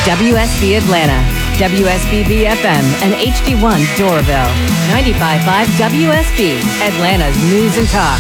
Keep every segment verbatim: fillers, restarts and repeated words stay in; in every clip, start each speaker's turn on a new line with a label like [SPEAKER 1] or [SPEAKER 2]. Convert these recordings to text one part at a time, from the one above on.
[SPEAKER 1] W S B Atlanta, W S B B F M, and H D one Doraville. ninety-five point five W S B, Atlanta's News and Talk.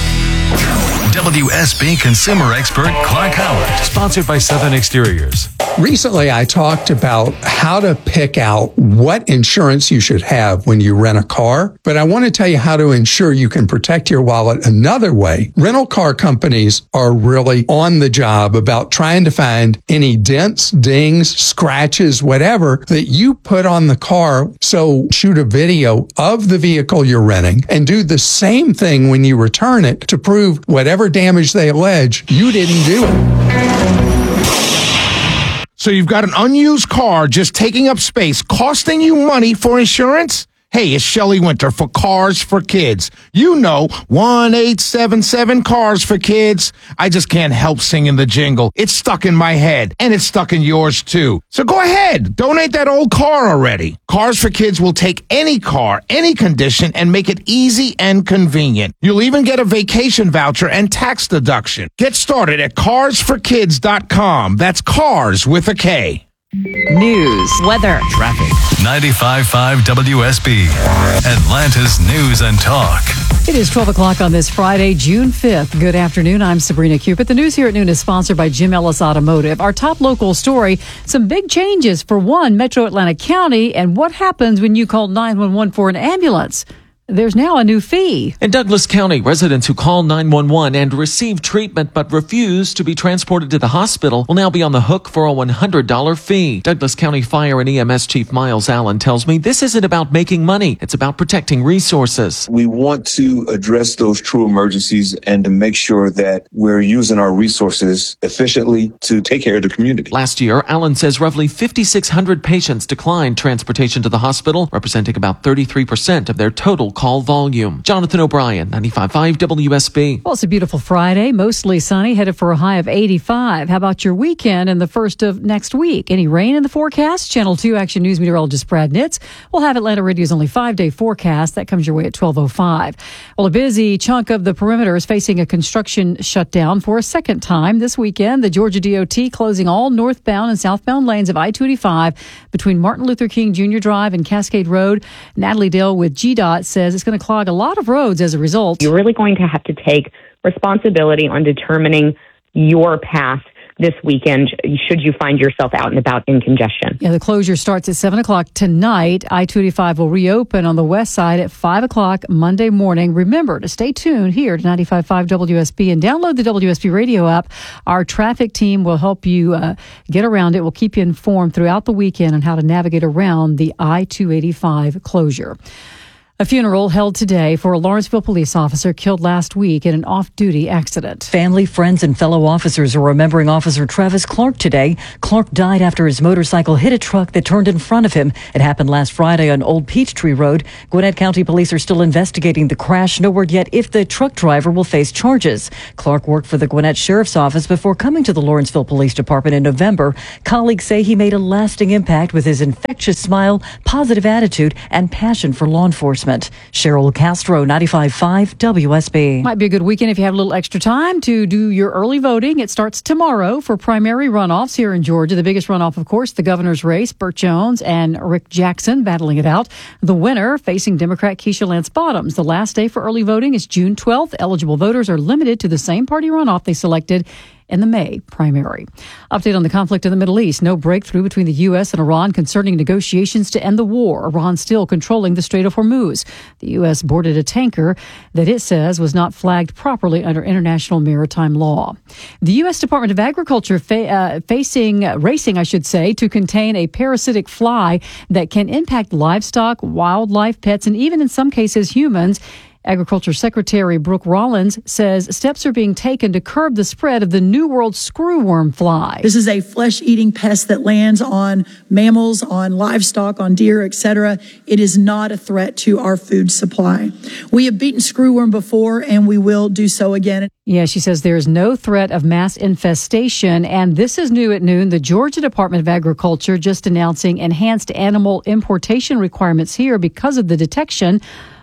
[SPEAKER 2] W S B consumer expert Clark Howard. Sponsored by Southern Exteriors.
[SPEAKER 3] Recently, I talked about how to pick out what insurance you should have when you rent a car, but I want to tell you how to ensure you can protect your wallet another way. Rental car companies are really on the job about trying to find any dents, dings, scratches, whatever that you put on the car. So shoot a video of the vehicle you're renting and do the same thing when you return it to prove whatever damage they allege, you didn't do it.
[SPEAKER 4] So you've got an unused car just taking up space, costing you money for insurance? Hey, it's Shelley Winter for Cars for Kids. You know, one eight seven seven Cars for Kids. I just can't help singing the jingle. It's stuck in my head, and it's stuck in yours too. So go ahead, donate that old car already. Cars for Kids will take any car, any condition, and make it easy and convenient. You'll even get a vacation voucher and tax deduction. Get started at cars for kids dot com. That's cars with a K.
[SPEAKER 1] News, weather,
[SPEAKER 2] Traffic. ninety-five point five W S B, Atlanta's News and Talk.
[SPEAKER 5] It is twelve o'clock on this Friday, June fifth. Good afternoon. I'm Sabrina Cupid. The news here at noon is sponsored by Jim Ellis Automotive. Our top local story, some big changes for one, Metro Atlanta County, and what happens when you call nine one one for an ambulance. There's now a new fee.
[SPEAKER 6] In Douglas County, residents who call nine one one and receive treatment but refuse to be transported to the hospital will now be on the hook for a one hundred dollars fee. Douglas County Fire and E M S Chief Miles Allen tells me this isn't about making money. It's about protecting resources.
[SPEAKER 7] We want to address those true emergencies and to make sure that we're using our resources efficiently to take care of the community.
[SPEAKER 6] Last year, Allen says roughly fifty-six hundred patients declined transportation to the hospital, representing about thirty-three percent of their total call volume. Jonathan O'Brien, ninety-five point five W S B.
[SPEAKER 5] Well, it's a beautiful Friday, mostly sunny, headed for a high of eighty-five. How about your weekend and the first of next week? Any rain in the forecast? Channel two Action News meteorologist Brad Nitz will have Atlanta Radio's only five-day forecast. That comes your way at twelve oh five. Well, a busy chunk of the perimeter is facing a construction shutdown for a second time this weekend. The Georgia D O T closing all northbound and southbound lanes of I two eighty-five between Martin Luther King Junior Drive and Cascade Road. Natalie Dale with G DOT says it's going to clog a lot of roads as a result.
[SPEAKER 8] You're really going to have to take responsibility on determining your path this weekend should you find yourself out and about in congestion.
[SPEAKER 5] Yeah, the closure starts at seven o'clock tonight. I two eighty-five will reopen on the west side at five o'clock Monday morning. Remember to stay tuned here to ninety-five point five W S B and download the W S B radio app. Our traffic team will help you uh, get around it. We'll keep you informed throughout the weekend on how to navigate around the I two eighty-five closure. A funeral held today for a Lawrenceville police officer killed last week in an off-duty accident.
[SPEAKER 9] Family, friends, and fellow officers are remembering Officer Travis Clark today. Clark died after his motorcycle hit a truck that turned in front of him. It happened last Friday on Old Peachtree Road. Gwinnett County police are still investigating the crash. No word yet if the truck driver will face charges. Clark worked for the Gwinnett Sheriff's Office before coming to the Lawrenceville Police Department in November. Colleagues say he made a lasting impact with his infectious smile, positive attitude, and passion for law enforcement. Cheryl Castro, ninety-five point five W S B.
[SPEAKER 5] Might be a good weekend if you have a little extra time to do your early voting. It starts tomorrow for primary runoffs here in Georgia. The biggest runoff, of course, the governor's race. Burt Jones and Rick Jackson battling it out. The winner facing Democrat Keisha Lance Bottoms. The last day for early voting is June twelfth. Eligible voters are limited to the same party runoff they selected in the May primary. Update on the conflict in the Middle East. No breakthrough between the U S and Iran concerning negotiations to end the war. Iran still controlling the Strait of Hormuz. The U S boarded a tanker that it says was not flagged properly under international maritime law. The U S Department of Agriculture fa- uh, facing, uh, racing, I should say, to contain a parasitic fly that can impact livestock, wildlife, pets, and even in some cases humans. Agriculture Secretary Brooke Rollins says steps are being taken to curb the spread of the New World screwworm fly.
[SPEAKER 10] This is a flesh-eating pest that lands on mammals, on livestock, on deer, et cetera. It is not a threat to our food supply. We have beaten screwworm before, and we will do so again.
[SPEAKER 5] Yeah, she says there is no threat of mass infestation. And this is new at noon. The Georgia Department of Agriculture just announcing enhanced animal importation requirements here because of the detection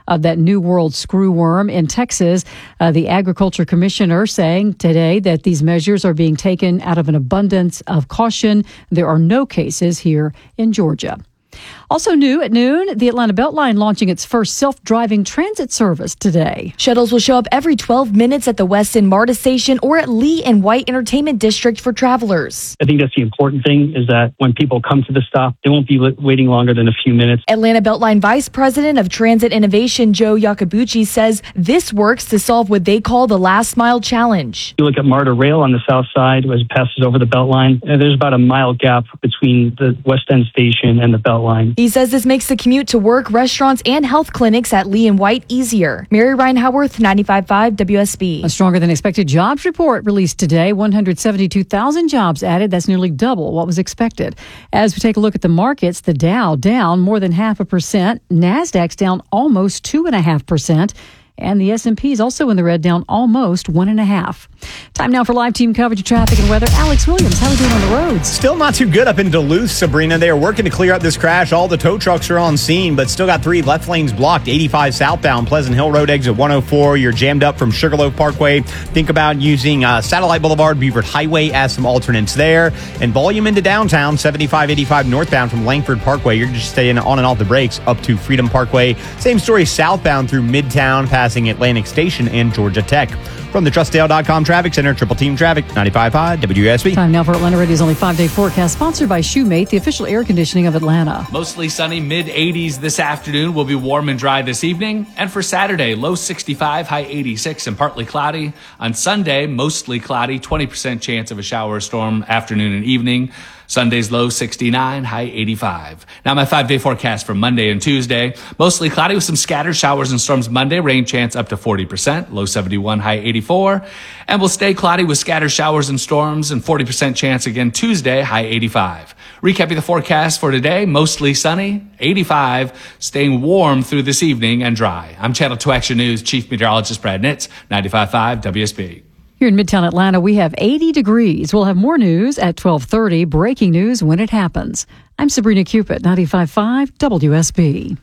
[SPEAKER 5] of that New World screwworm in Texas. Uh, the agriculture commissioner saying today that these measures are being taken out of an abundance of caution. There are no cases here in Georgia. Also new at noon, the Atlanta Beltline launching its first self-driving transit service today.
[SPEAKER 11] Shuttles will show up every twelve minutes at the Weston MARTA station or at Lee and White Entertainment District for travelers.
[SPEAKER 12] I think that's the important thing, is that when people come to the stop, they won't be waiting longer than a few minutes.
[SPEAKER 11] Atlanta Beltline Vice President of Transit Innovation, Joe Yakabuchi, says this works to solve what they call the last mile challenge.
[SPEAKER 12] You look at MARTA Rail on the south side as it passes over the Beltline, and there's about a mile gap between the West End station and the Beltline.
[SPEAKER 11] He says this makes the commute to work, restaurants, and health clinics at Lee and White easier. Mary Ryan Howarth, ninety-five point five W S B.
[SPEAKER 5] A stronger than expected jobs report released today. one hundred seventy-two thousand jobs added. That's nearly double what was expected. As we take a look at the markets, the Dow down more than half a percent. NASDAQ's down almost two and a half percent. And the S and P is also in the red, down almost one and a half. Time now for live team coverage of traffic and weather. Alex Williams, how are we doing on the roads?
[SPEAKER 13] Still not too good up in Duluth, Sabrina. They are working to clear up this crash. All the tow trucks are on scene, but still got three left lanes blocked. eighty-five southbound, Pleasant Hill Road exit one oh four. You're jammed up from Sugarloaf Parkway. Think about using uh, Satellite Boulevard, Beaver Highway as some alternates there. And volume into downtown, seventy-five eighty-five northbound from Langford Parkway. You're just staying on and off the brakes up to Freedom Parkway. Same story southbound through Midtown, passing Atlantic Station and Georgia Tech. From the Trustdale dot com Traffic Center, Triple Team Traffic, ninety-five point five W S B.
[SPEAKER 5] Time now for Atlanta Radio's only five-day forecast, sponsored by Shoemate, the official air conditioning of Atlanta.
[SPEAKER 14] Mostly sunny, mid eighties this afternoon. Will be warm and dry this evening. And for Saturday, low sixty-five, high eighty-six, and partly cloudy. On Sunday, mostly cloudy, twenty percent chance of a shower or storm afternoon and evening. Sunday's low sixty-nine, high eighty-five. Now my five-day forecast for Monday and Tuesday. Mostly cloudy with some scattered showers and storms Monday. Rain chance up to forty percent, low seventy-one, high eighty-four. And will stay cloudy with scattered showers and storms and forty percent chance again Tuesday, high eighty-five. Recapping the forecast for today, mostly sunny, eighty-five, staying warm through this evening and dry. I'm Channel two Action News Chief Meteorologist Brad Nitz, ninety-five point five W S B.
[SPEAKER 5] Here in Midtown Atlanta, we have eighty degrees. We'll have more news at twelve thirty, breaking news when it happens. I'm Sabrina Cupid, ninety-five point five W S B.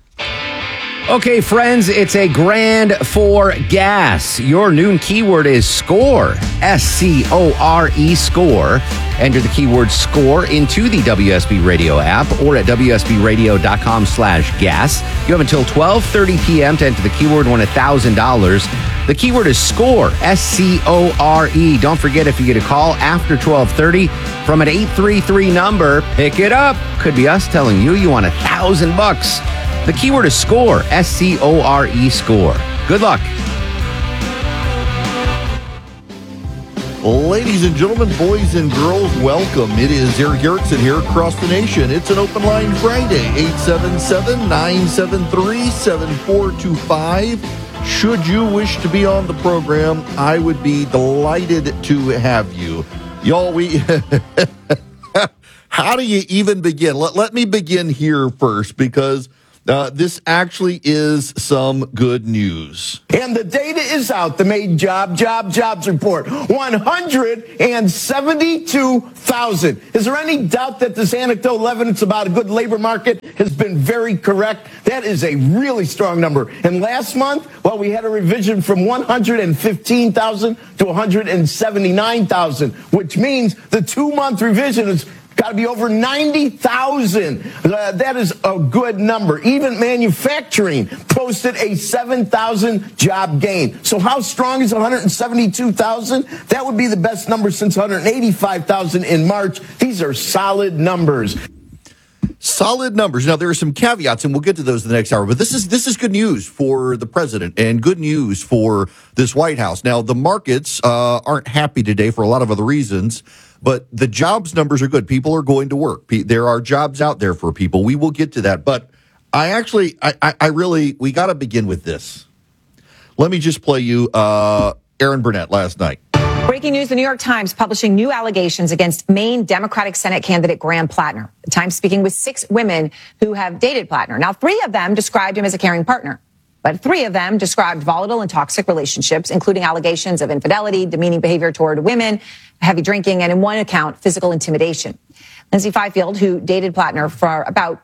[SPEAKER 15] Okay, friends, it's a grand for gas. Your noon keyword is SCORE, S C O R E, SCORE. Enter the keyword SCORE into the W S B Radio app or at W S B radio dot com slash gas. You have until twelve thirty p.m. to enter the keyword and win one thousand dollars. The keyword is SCORE, S C O R E. Don't forget, if you get a call after twelve thirty from an eight three three number, pick it up. Could be us telling you you want a thousand bucks. The keyword is SCORE, S C O R E, SCORE. Good luck.
[SPEAKER 16] Ladies and gentlemen, boys and girls, welcome. It is Eric Erickson here across the nation. It's an Open Line Friday, eight seven seven, nine seven three, seven four two five. Should you wish to be on the program, I would be delighted to have you. Y'all, we... How do you even begin? Let, let me begin here first, because uh, this actually is some good news.
[SPEAKER 17] And the data is out, the Made Job, Job, Jobs Report. one hundred seventy-two thousand. Is there any doubt that this anecdotal evidence about a good labor market has been very correct? That is a really strong number. And last month, well, we had a revision from one hundred fifteen thousand to one hundred seventy-nine thousand, which means the two-month revision is got to be over ninety thousand. Uh, that is a good number. Even manufacturing posted a seven thousand job gain. So how strong is one hundred seventy-two thousand? That would be the best number since one hundred eighty-five thousand in March. These are solid numbers.
[SPEAKER 16] Solid numbers. Now, there are some caveats, and we'll get to those in the next hour. But this is this is good news for the president and good news for this White House. Now, the markets uh, aren't happy today for a lot of other reasons, but the jobs numbers are good. People are going to work. There are jobs out there for people. We will get to that. But I actually, I, I, I really, we got to begin with this. Let me just play you uh, Erin Burnett last night.
[SPEAKER 18] Breaking news, the New York Times publishing new allegations against Maine Democratic Senate candidate Graham Plattner. The Times speaking with six women who have dated Plattner. Now, three of them described him as a caring partner, but three of them described volatile and toxic relationships, including allegations of infidelity, demeaning behavior toward women, heavy drinking, and in one account, physical intimidation. Lindsay Fifield, who dated Plattner for about two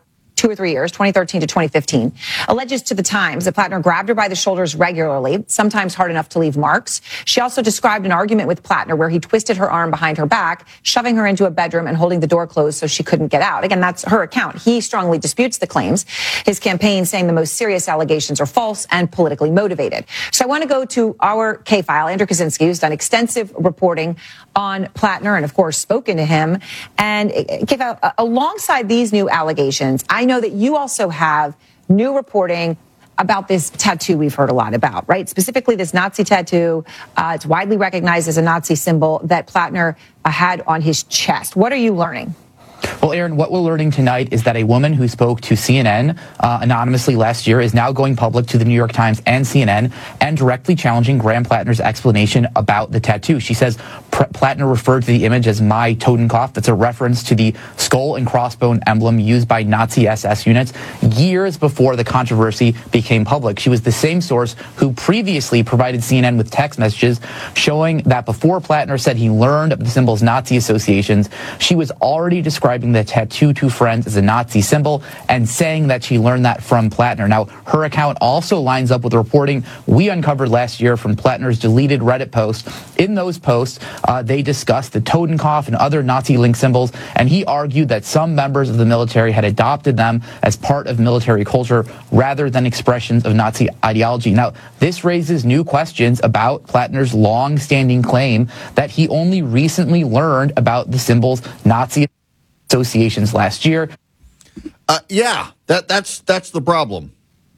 [SPEAKER 18] two or three years, twenty thirteen to twenty fifteen, alleges to the Times that Plattner grabbed her by the shoulders regularly, sometimes hard enough to leave marks. She also described an argument with Plattner where he twisted her arm behind her back, shoving her into a bedroom and holding the door closed so she couldn't get out. Again, that's her account. He strongly disputes the claims. His campaign saying the most serious allegations are false and politically motivated. So I want to go to our K-File, Andrew Kaczynski, who's done extensive reporting on Plattner and, of course, spoken to him. And K-File, alongside these new allegations, I know that you also have new reporting about this tattoo we've heard a lot about, right? Specifically this Nazi tattoo. Uh, it's widely recognized as a Nazi symbol that Plattner uh, had on his chest. What are you learning?
[SPEAKER 19] Well, Aaron, what we're learning tonight is that a woman who spoke to C N N uh, anonymously last year is now going public to the New York Times and C N N and directly challenging Graham Plattner's explanation about the tattoo. She says Plattner referred to the image as my Totenkopf. That's a reference to the skull and crossbone emblem used by Nazi S S units years before the controversy became public. She was the same source who previously provided C N N with text messages showing that before Plattner said he learned of the symbol's Nazi associations, she was already describing the tattoo to friends as a Nazi symbol and saying that she learned that from Plattner. Now, her account also lines up with the reporting we uncovered last year from Plattner's deleted Reddit posts. In those posts, uh, they discussed the Totenkopf and other Nazi-linked symbols, and he argued that some members of the military had adopted them as part of military culture rather than expressions of Nazi ideology. Now, this raises new questions about Plattner's long-standing claim that he only recently learned about the symbol's Nazi associations last year.
[SPEAKER 16] Uh, yeah, that that's that's the problem.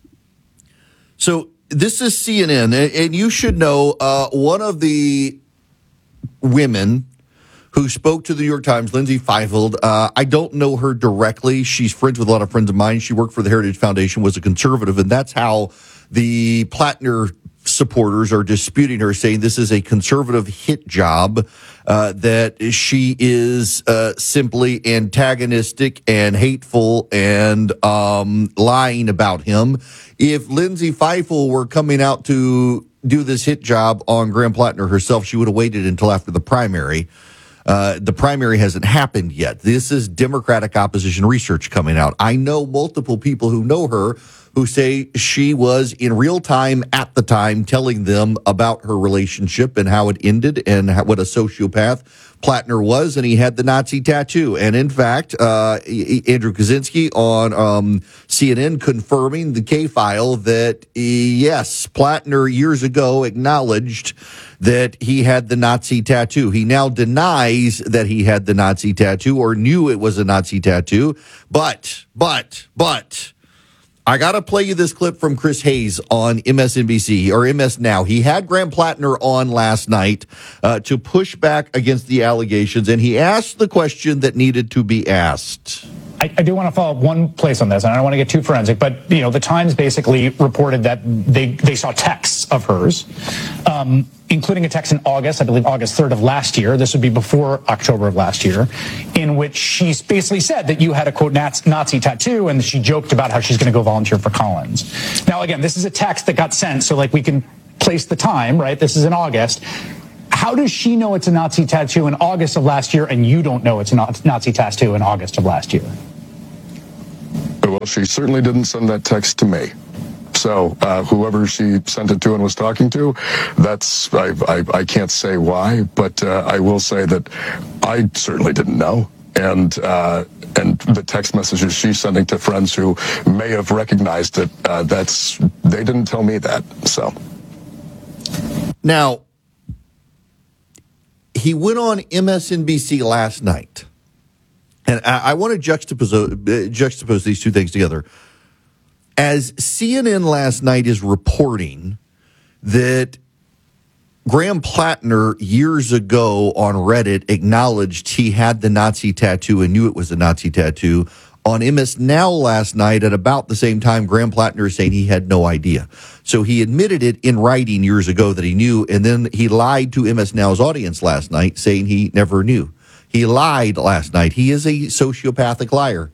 [SPEAKER 16] So this is C N N, and, and you should know uh, one of the women who spoke to the New York Times, Lindsay Fifield. Uh, I don't know her directly. She's friends with a lot of friends of mine. She worked for the Heritage Foundation, was a conservative, and that's how the Plattner supporters are disputing her, saying this is a conservative hit job, uh, that she is uh, simply antagonistic and hateful and um, lying about him. If Lindsay Fifield were coming out to do this hit job on Graham Plattner herself, she would have waited until after the primary. Uh, the primary hasn't happened yet. This is Democratic opposition research coming out. I know multiple people who know her who say she was in real time at the time telling them about her relationship and how it ended and how, what a sociopath Plattner was, and he had the Nazi tattoo. And in fact, uh, Andrew Kaczynski on um, C N N confirming the K-File that, yes, Plattner years ago acknowledged that he had the Nazi tattoo. He now denies that he had the Nazi tattoo or knew it was a Nazi tattoo. But, but, but... I got to play you this clip from Chris Hayes on M S N B C or M S Now. He had Graham Plattner on last night uh, to push back against the allegations, and he asked the question that needed to be asked.
[SPEAKER 20] I, I do want to follow up one place on this, and I don't want to get too forensic, but, you know, the Times basically reported that they, they saw texts of hers, um, including a text in August, I believe August third of last year. This would be before October of last year, in which she basically said that you had a, quote, Nazi tattoo, and she joked about how she's going to go volunteer for Collins. Now, again, this is a text that got sent, so, like, we can place the time, right? This is in August. How does she know it's a Nazi tattoo in August of last year, and you don't know it's a Nazi tattoo in August of last year?
[SPEAKER 21] Well, she certainly didn't send that text to me. So uh, whoever she sent it to and was talking to, that's I, I, I can't say why, but uh, I will say that I certainly didn't know. And uh, and the text messages she's sending to friends who may have recognized it, uh, that's they didn't tell me that. So
[SPEAKER 16] now he went on M S N B C last night. And I, I want to juxtapose, uh, juxtapose these two things together. As C N N last night is reporting that Graham Plattner years ago on Reddit acknowledged he had the Nazi tattoo and knew it was a Nazi tattoo. On M S Now last night at about the same time, Graham Plattner is saying he had no idea. So he admitted it in writing years ago that he knew, and then he lied to M S Now's audience last night saying he never knew. He lied last night. He is a sociopathic liar.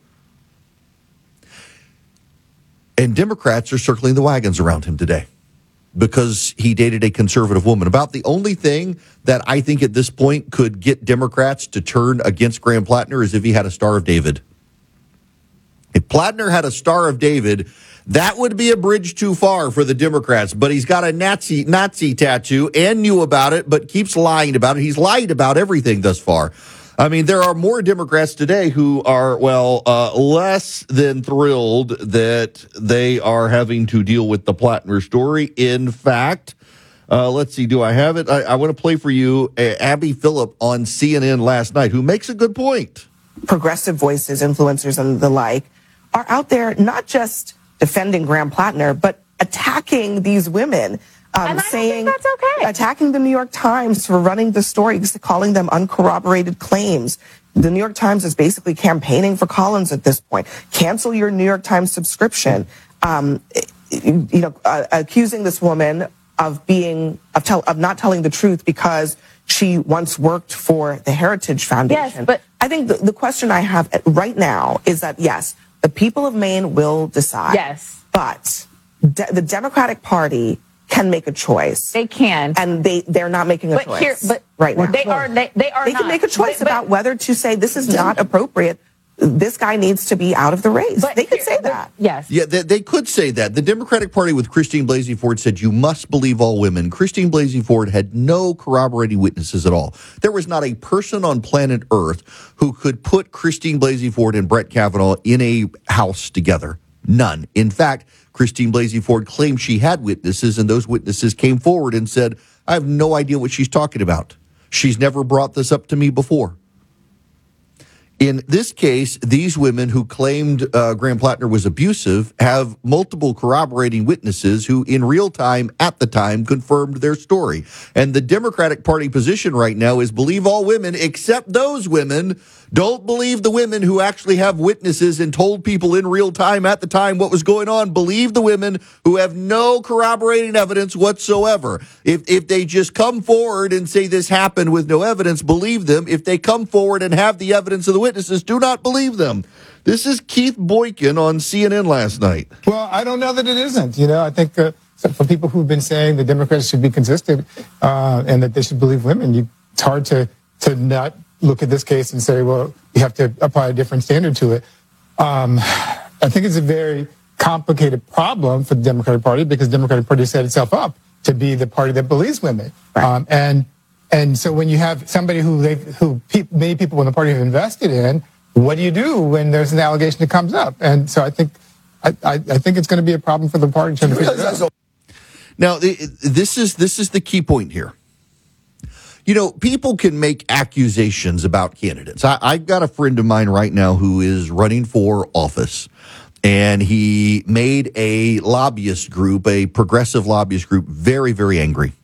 [SPEAKER 16] And Democrats are circling the wagons around him today because he dated a conservative woman. About the only thing that I think at this point could get Democrats to turn against Graham Plattner is if he had a Star of David. If Plattner had a Star of David, that would be a bridge too far for the Democrats. But he's got a Nazi Nazi tattoo and knew about it, but keeps lying about it. He's lied about everything thus far. I mean, there are more Democrats today who are, well, uh, less than thrilled that they are having to deal with the Plattner story. In fact, uh, let's see, do I have it? I, I want to play for you uh, Abby Phillip on C N N last night, who makes a good point.
[SPEAKER 3] Progressive voices, influencers, and the like are out there not just defending Graham Plattner, but attacking these women. Um,
[SPEAKER 11] And I
[SPEAKER 3] saying
[SPEAKER 11] don't think that's okay.
[SPEAKER 3] attacking the New York Times for running the story, calling them uncorroborated claims. The New York Times is basically campaigning for Collins at this point. Cancel your New York Times subscription. Um, you know, uh, accusing this woman of being of, tell, of not telling the truth because she once worked for the Heritage Foundation.
[SPEAKER 11] Yes, but
[SPEAKER 3] I think the, the question I have right now is that yes, the people of Maine will decide.
[SPEAKER 11] Yes,
[SPEAKER 3] but de- the Democratic Party can make a choice.
[SPEAKER 11] They can,
[SPEAKER 3] and they they're not making a
[SPEAKER 11] But
[SPEAKER 3] choice.
[SPEAKER 11] here- but
[SPEAKER 3] right now,
[SPEAKER 11] they are- they- they are
[SPEAKER 3] They
[SPEAKER 11] not.
[SPEAKER 3] can make a choice
[SPEAKER 11] But- but-
[SPEAKER 3] about whether to say this is not appropriate. This guy needs to be out of the race. They can say that.
[SPEAKER 11] Yes.
[SPEAKER 16] Yeah, they, they could say that. The Democratic Party with Christine Blasey Ford said you must believe all women. Christine Blasey Ford had no corroborating witnesses at all. There was not a person on planet Earth who could put Christine Blasey Ford and Brett Kavanaugh in a house together. None. In fact, Christine Blasey Ford claimed she had witnesses, and those witnesses came forward and said, I have no idea what she's talking about. She's never brought this up to me before. In this case, these women who claimed uh, Graham Plattner was abusive have multiple corroborating witnesses who, in real time, at the time, confirmed their story. And the Democratic Party position right now is believe all women except those women. Don't believe the women who actually have witnesses and told people in real time at the time what was going on. Believe the women who have no corroborating evidence whatsoever. If if they just come forward and say this happened with no evidence, believe them. If they come forward and have the evidence of the witnesses, do not believe them. This is Keith Boykin on C N N last night.
[SPEAKER 22] Well, I don't know that it isn't. You know, I think uh, for people who've been saying the Democrats should be consistent uh, and that they should believe women, you, it's hard to to not look at this case and say, well, you have to apply a different standard to it. Um, I think it's a very complicated problem for the Democratic Party because the Democratic Party set itself up to be the party that believes women. Right. Um, and and so when you have somebody who they who pe- many people in the party have invested in, what do you do when there's an allegation that comes up? And so I think I, I, I think it's going to be a problem for the party trying to figure it out.
[SPEAKER 16] Now, this is this is the key point here. You know, people can make accusations about candidates. I, I've got a friend of mine right now who is running for office, and he made a lobbyist group, a progressive lobbyist group, very, very angry.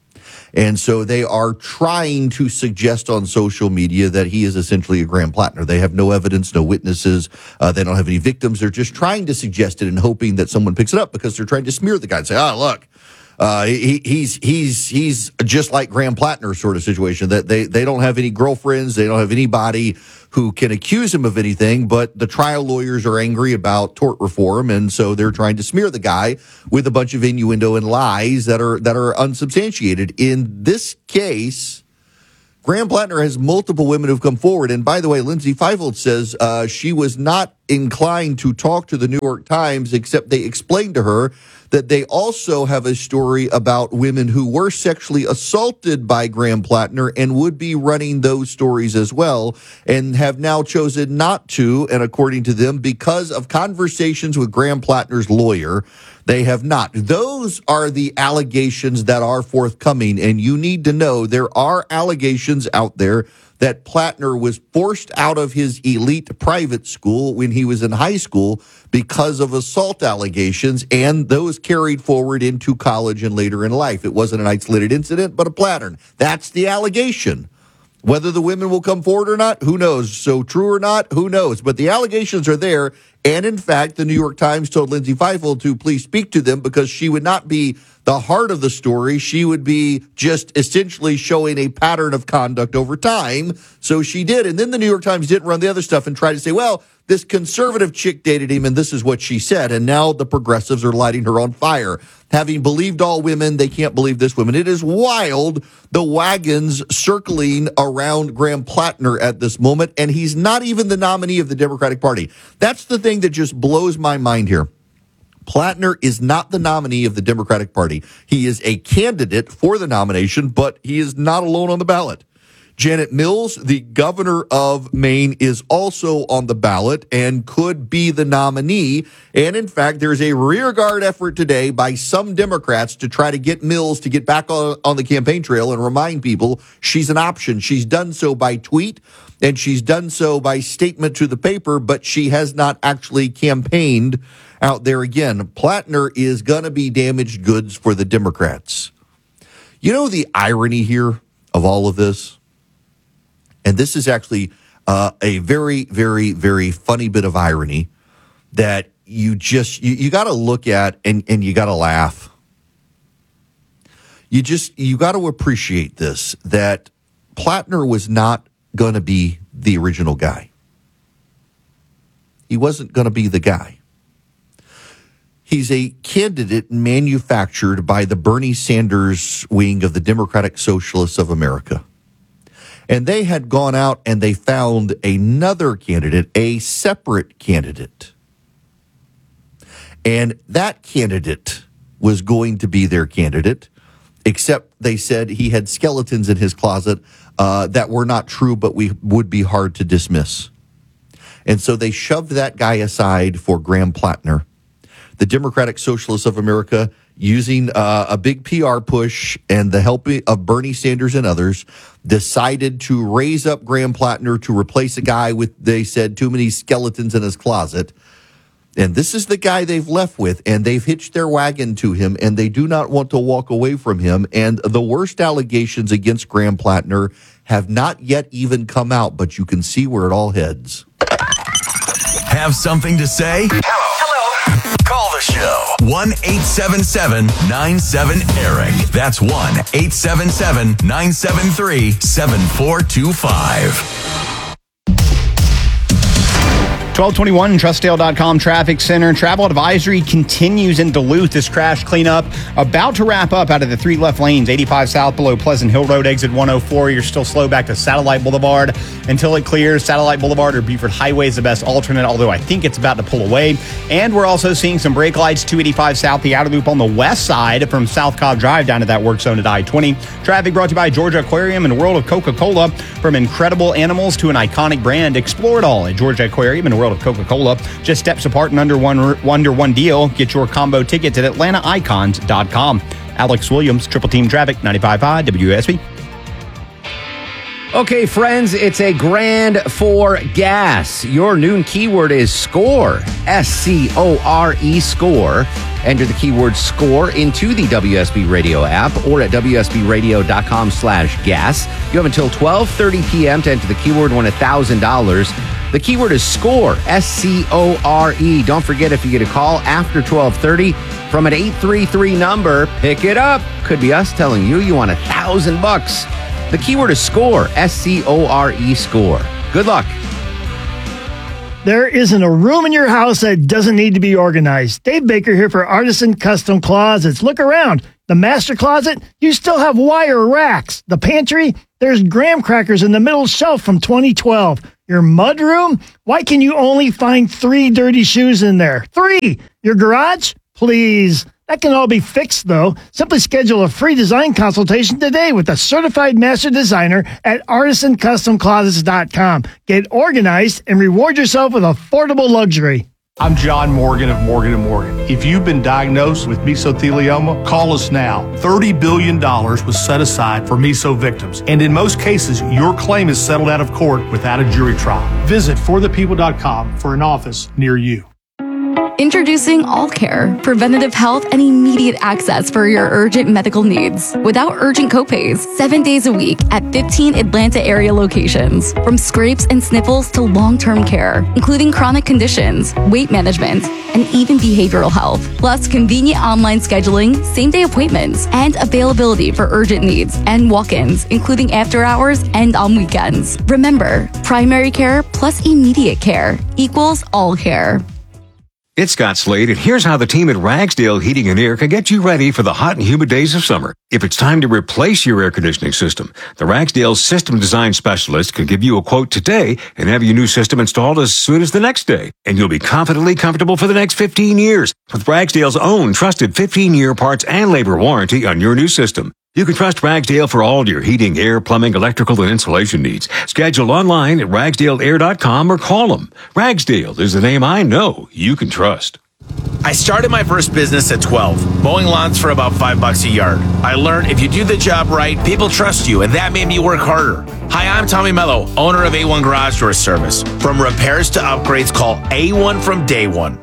[SPEAKER 16] And so they are trying to suggest on social media that he is essentially a Graham Plattner. They have no evidence, no witnesses. Uh, they don't have any victims. They're just trying to suggest it and hoping that someone picks it up because they're trying to smear the guy and say, oh, look. Uh, he, he's he's he's just like Graham Plattner sort of situation that they, they don't have any girlfriends. They don't have anybody who can accuse him of anything. But the trial lawyers are angry about tort reform. And so they're trying to smear the guy with a bunch of innuendo and lies that are that are unsubstantiated. In this case, Graham Plattner has multiple women who've come forward. And by the way, Lindsay Feifold says uh, she was not inclined to talk to the New York Times, except they explained to her that they also have a story about women who were sexually assaulted by Graham Plattner and would be running those stories as well and have now chosen not to. And according to them, because of conversations with Graham Plattner's lawyer, they have not. Those are the allegations that are forthcoming. And you need to know there are allegations out there that Plattner was forced out of his elite private school when he was in high school because of assault allegations, and those carried forward into college and later in life. It wasn't an isolated incident, but a pattern. That's the allegation. Whether the women will come forward or not, who knows? So true or not, who knows? But the allegations are there, and in fact, the New York Times told Lindsay Feifold to please speak to them because she would not be the heart of the story, she would be just essentially showing a pattern of conduct over time. So she did. And then the New York Times didn't run the other stuff and try to say, well, this conservative chick dated him and this is what she said. And now the progressives are lighting her on fire. Having believed all women, they can't believe this woman. It is wild, the wagons circling around Graham Plattner at this moment. And he's not even the nominee of the Democratic Party. That's the thing that just blows my mind here. Plattner is not the nominee of the Democratic Party. He is a candidate for the nomination, but he is not alone on the ballot. Janet Mills, the governor of Maine, is also on the ballot and could be the nominee. And in fact, there's a rearguard effort today by some Democrats to try to get Mills to get back on, on the campaign trail and remind people she's an option. She's done so by tweet and she's done so by statement to the paper, but she has not actually campaigned out there again. Plattner is going to be damaged goods for the Democrats. You know the irony here of all of this? And this is actually uh, a very, very, very funny bit of irony that you just, you, you got to look at and, and you got to laugh. You just, you got to appreciate this, that Plattner was not going to be the original guy. He wasn't going to be the guy. He's a candidate manufactured by the Bernie Sanders wing of the Democratic Socialists of America. And they had gone out and they found another candidate, a separate candidate. And that candidate was going to be their candidate, except they said he had skeletons in his closet uh, that were not true, but we would be hard to dismiss. And so they shoved that guy aside for Graham Plattner. The Democratic Socialists of America, using uh, a big P R push and the help of Bernie Sanders and others, decided to raise up Graham Plattner to replace a guy with, they said, too many skeletons in his closet. And this is the guy they've left with, and they've hitched their wagon to him, and they do not want to walk away from him. And the worst allegations against Graham Plattner have not yet even come out, but you can see where it all heads.
[SPEAKER 2] Have something to say? Hello. Call the show. one eight seven seven nine seven Eric. That's one eight seven seven nine seven three seven four two five.
[SPEAKER 13] twelve twenty-one, Trustdale dot com traffic center. Travel advisory continues in Duluth. This crash cleanup about to wrap up out of the three left lanes. eighty-five south below Pleasant Hill Road, exit one oh four. You're still slow back to Satellite Boulevard until it clears. Satellite Boulevard or Beaufort Highway is the best alternate, although I think it's about to pull away. And we're also seeing some brake lights. two eighty-five south, the outer loop on the west side from South Cobb Drive down to that work zone at I twenty. Traffic brought to you by Georgia Aquarium and World of Coca-Cola. From incredible animals to an iconic brand, explore it all at Georgia Aquarium and World of Coca-Cola. Just steps apart and under one under one deal. Get your combo tickets at Atlanta Icons dot com. Alex Williams, Triple Team Traffic, ninety-five point five W S B.
[SPEAKER 15] Okay, friends, it's a grand for gas. Your noon keyword is SCORE. S C O R E, SCORE. Enter the keyword SCORE into the W S B Radio app or at W S B radio dot com slash gas. You have until twelve thirty p.m. to enter the keyword, win one thousand dollars. The keyword is SCORE, S C O R E. Don't forget, if you get a call after twelve thirty from an eight three three number, pick it up. Could be us telling you you want a thousand bucks. The keyword is SCORE, S C O R E, SCORE. Good luck.
[SPEAKER 1] There isn't a room in your house that doesn't need to be organized. Dave Baker here for Artisan Custom Closets. Look around. The master closet, you still have wire racks. The pantry, there's graham crackers in the middle shelf from twenty twelve. Your mud room, why can you only find three dirty shoes in there? Three! Your garage? Please. That can all be fixed, though. Simply schedule a free design consultation today with a certified master designer at artisan custom closets dot com. Get organized and reward yourself with affordable luxury.
[SPEAKER 4] I'm John Morgan of Morgan and Morgan. If you've been diagnosed with mesothelioma, call us now. thirty billion dollars was set aside for meso victims. And in most cases, your claim is settled out of court without a jury trial. Visit for the people dot com for an office near you.
[SPEAKER 6] Introducing All Care, preventative health and immediate access for your urgent medical needs without urgent copays, seven days a week at fifteen Atlanta area locations. From scrapes and sniffles to long-term care, including chronic conditions, weight management, and even behavioral health. Plus convenient online scheduling, same-day appointments, and availability for urgent needs and walk-ins, including after hours and on weekends. Remember, primary care plus immediate care equals All Care.
[SPEAKER 7] It's Scott Slade, and here's how the team at Ragsdale Heating and Air can get you ready for the hot and humid days of summer. If it's time to replace your air conditioning system, the Ragsdale System Design Specialist can give you a quote today and have your new system installed as soon as the next day. And you'll be confidently comfortable for the next fifteen years with Ragsdale's own trusted fifteen-year parts and labor warranty on your new system. You can trust Ragsdale for all your heating, air, plumbing, electrical, and insulation needs. Schedule online at ragsdale air dot com or call them. Ragsdale is the name I know you can trust.
[SPEAKER 23] I started my first business at twelve, mowing lawns for about five bucks a yard. I learned if you do the job right, people trust you, and that made me work harder. Hi, I'm Tommy Mello, owner of A one Garage Door Service. From repairs to upgrades, call A one from day one.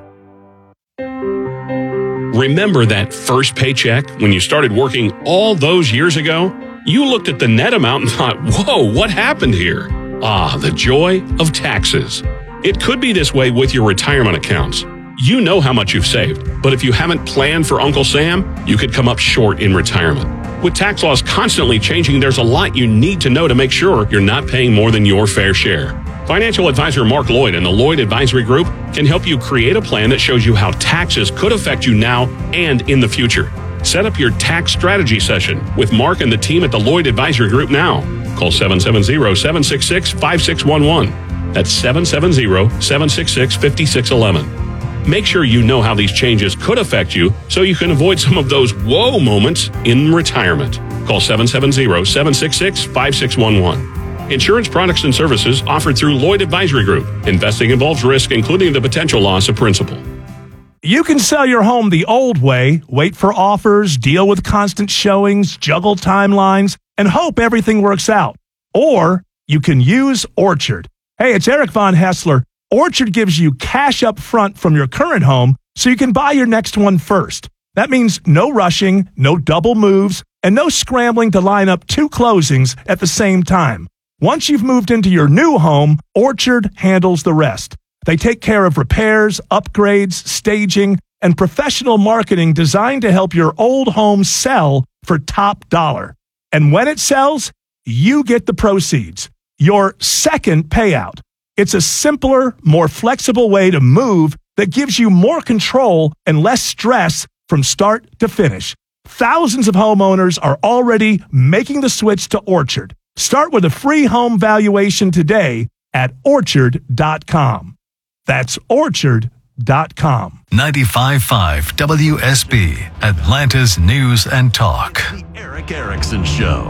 [SPEAKER 24] Remember that first paycheck when you started working all those years ago? You looked at the net amount and thought, whoa, what happened here? Ah, the joy of taxes. It could be this way with your retirement accounts. You know how much you've saved, but if you haven't planned for Uncle Sam, you could come up short in retirement. With tax laws constantly changing, there's a lot you need to know to make sure you're not paying more than your fair share. Financial advisor Mark Lloyd and the Lloyd Advisory Group can help you create a plan that shows you how taxes could affect you now and in the future. Set up your tax strategy session with Mark and the team at the Lloyd Advisory Group now. Call seven seven zero, seven six six, five six one one. That's seven seven zero, seven six six, five six one one. Make sure you know how these changes could affect you so you can avoid some of those whoa moments in retirement. Call seven seven zero, seven six six, five six one one. Insurance products and services offered through Lloyd Advisory Group. Investing involves risk, including the potential loss of principal.
[SPEAKER 25] You can sell your home the old way, wait for offers, deal with constant showings, juggle timelines, and hope everything works out. Or you can use Orchard. Hey, it's Eric Von Hessler. Orchard gives you cash up front from your current home so you can buy your next one first. That means no rushing, no double moves, and no scrambling to line up two closings at the same time. Once you've moved into your new home, Orchard handles the rest. They take care of repairs, upgrades, staging, and professional marketing designed to help your old home sell for top dollar. And when it sells, you get the proceeds, your second payout. It's a simpler, more flexible way to move that gives you more control and less stress from start to finish. Thousands of homeowners are already making the switch to Orchard. Start with a free home valuation today at orchard dot com. That's orchard dot com.
[SPEAKER 2] ninety-five point five W S B, Atlanta's News and Talk.
[SPEAKER 16] The Erick Erickson Show.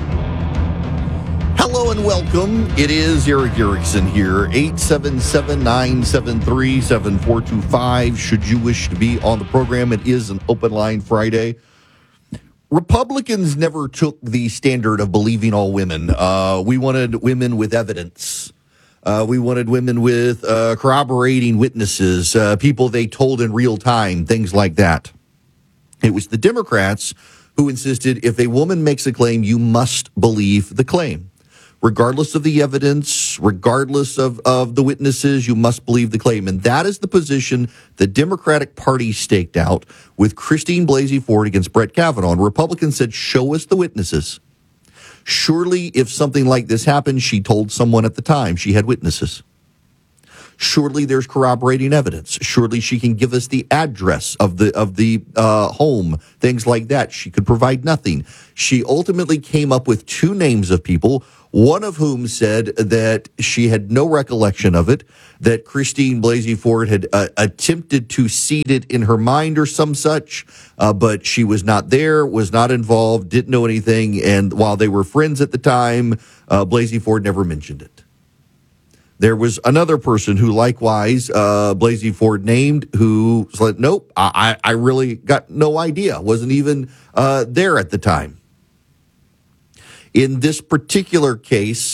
[SPEAKER 16] Hello and welcome. It is Erick Erickson here. eight seven seven, nine seven three, seven four two five. Should you wish to be on the program, it is an open line Friday. Republicans never took the standard of believing all women. Uh, we wanted women with evidence. Uh, we wanted women with uh, corroborating witnesses, uh, people they told in real time, things like that. It was the Democrats who insisted if a woman makes a claim, you must believe the claim. Regardless of the evidence, regardless of, of the witnesses, you must believe the claim. And that is the position the Democratic Party staked out with Christine Blasey Ford against Brett Kavanaugh. And Republicans said, show us the witnesses. Surely, if something like this happened, she told someone at the time she had witnesses. Surely there's corroborating evidence. Surely she can give us the address of the of the uh, home, things like that. She could provide nothing. She ultimately came up with two names of people, one of whom said that she had no recollection of it, that Christine Blasey Ford had uh, attempted to seed it in her mind or some such, uh, but she was not there, was not involved, didn't know anything, and while they were friends at the time, uh, Blasey Ford never mentioned it. There was another person who likewise uh, Blasey Ford named who said, nope, I, I really got no idea, wasn't even uh, there at the time. In this particular case,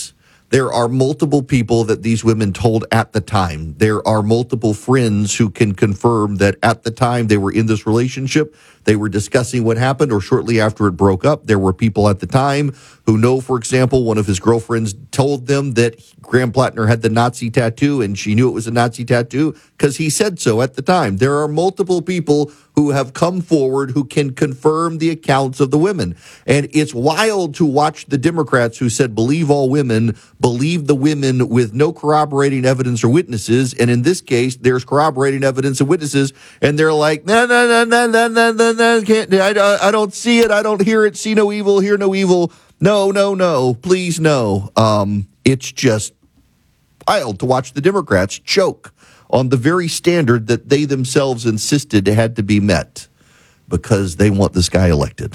[SPEAKER 16] There are multiple people that these women told at the time. There are multiple friends who can confirm that at the time they were in this relationship, they were discussing what happened, or shortly after it broke up. There were people at the time who know, for example, one of his girlfriends told them that Graham Plattner had the Nazi tattoo, and she knew it was a Nazi tattoo because he said so at the time. There are multiple people who have come forward who can confirm the accounts of the women. And it's wild to watch the Democrats who said, believe all women, believe the women with no corroborating evidence or witnesses. And in this case, there's corroborating evidence and witnesses. And they're like, no, no, no, no, no, no, no, no, can't, I, I don't see it. I don't hear it. See no evil, hear no evil. No, no, no, please no. Um, it's just wild to watch the Democrats choke on the very standard that they themselves insisted had to be met because they want this guy elected.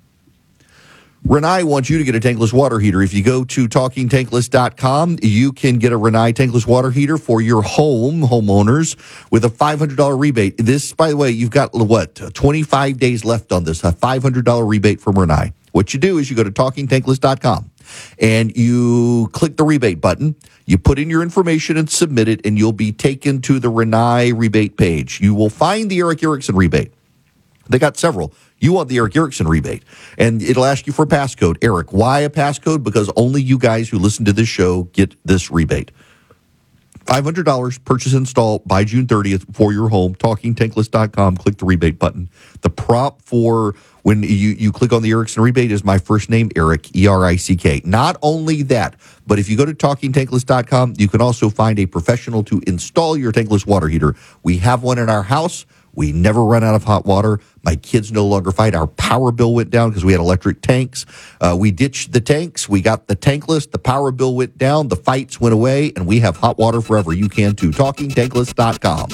[SPEAKER 16] Rinnai wants you to get a tankless water heater. If you go to talking tankless dot com, you can get a Rinnai tankless water heater for your home, homeowners, with a five hundred dollars rebate. This, by the way, you've got, what, twenty-five days left on this, a five hundred dollars rebate from Rinnai. What you do is you go to talking tankless dot com and you click the rebate button. You put in your information and submit it, and you'll be taken to the Rinnai rebate page. You will find the Eric Erickson rebate. They got several. You want the Eric Erickson rebate, and it'll ask you for a passcode. Eric, why a passcode? Because only you guys who listen to this show get this rebate. five hundred dollars, purchase install by June thirtieth for your home. talking tankless dot com, click the rebate button. The prompt for when you, you click on the Erickson rebate is my first name, Eric, E R I C K. Not only that, but if you go to talking tankless dot com, you can also find a professional to install your tankless water heater. We have one in our house. We never run out of hot water. My kids no longer fight. Our power bill went down because we had electric tanks. Uh, we ditched the tanks. We got the tankless. The power bill went down. The fights went away, and we have hot water forever. You can too. talking tankless dot com.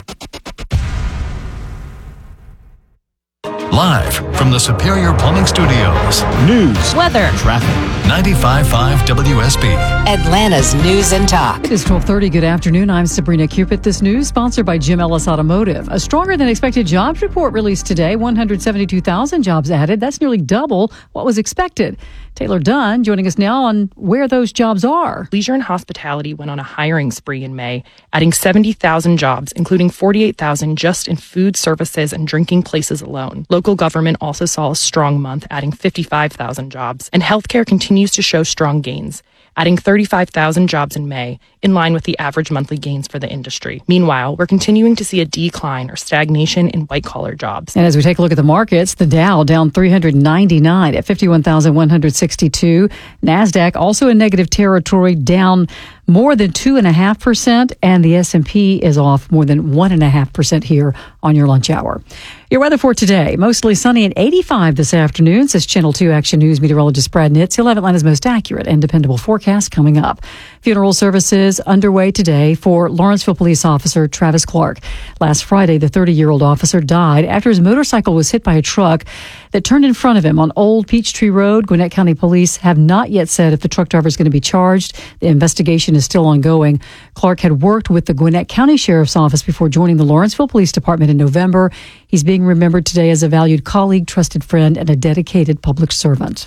[SPEAKER 2] Live from the Superior Plumbing Studios.
[SPEAKER 8] News,
[SPEAKER 2] weather, traffic. ninety-five point five W S B.
[SPEAKER 8] Atlanta's News and Talk.
[SPEAKER 5] It is twelve thirty. Good afternoon. I'm Sabrina Cupid. This news sponsored by Jim Ellis Automotive. A stronger than expected jobs report released today. one hundred seventy-two thousand jobs added. That's nearly double what was expected. Taylor Dunn joining us now on where those jobs are.
[SPEAKER 9] Leisure and hospitality went on a hiring spree in May, adding seventy thousand jobs, including forty-eight thousand just in food services and drinking places alone. Local government also saw a strong month, adding fifty-five thousand jobs. And healthcare continues to show strong gains, adding thirty-five thousand jobs in May, in line with the average monthly gains for the industry. Meanwhile, we're continuing to see a decline or stagnation in white-collar jobs.
[SPEAKER 5] And as we take a look at the markets, the Dow down three hundred ninety-nine at fifty-one thousand one hundred sixty-two. NASDAQ also in negative territory, down more than two point five percent, and the S and P is off more than one point five percent here on your lunch hour. Your weather for today, mostly sunny and eighty-five this afternoon, says Channel two Action News meteorologist Brad Nitz. He'll have Atlanta's most accurate and dependable forecast coming up. Funeral services underway today for Lawrenceville police officer Travis Clark. Last Friday, the thirty-year-old officer died after his motorcycle was hit by a truck that turned in front of him on Old Peachtree Road. Gwinnett County Police have not yet said if the truck driver is going to be charged. The investigation is still ongoing. Clark had worked with the Gwinnett County Sheriff's Office before joining the Lawrenceville Police Department in November. He's being remembered today as a valued colleague, trusted friend, and a dedicated public servant.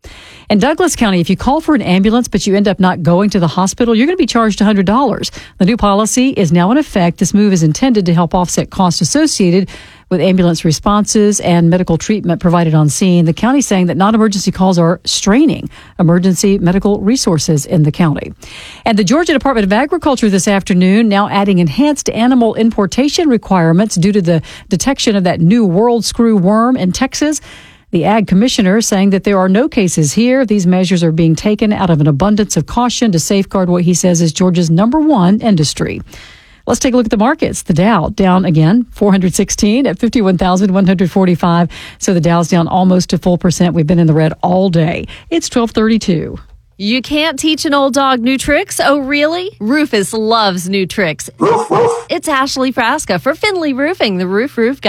[SPEAKER 5] In Douglas County, if you call for an ambulance but you end up not going to the hospital, you're going to be charged one hundred dollars. The new policy is now in effect. This move is intended to help offset costs associated with ambulance responses and medical treatment provided on scene. The county saying that non-emergency calls are straining emergency medical resources in the county. And the Georgia Department of Agriculture this afternoon now adding enhanced animal importation requirements due to the detection of that new world screw worm in Texas. The Ag Commissioner saying that there are no cases here. These measures are being taken out of an abundance of caution to safeguard what he says is Georgia's number one industry. Let's take a look at the markets. The Dow down again, four hundred sixteen at fifty-one thousand one hundred forty-five. So the Dow's down almost a full percent. We've been in the red all day. It's twelve thirty-two.
[SPEAKER 10] You can't teach an old dog new tricks? Oh, really? Rufus loves new tricks. It's Ashley Frasca for Finley Roofing, the Roof Roof Guy.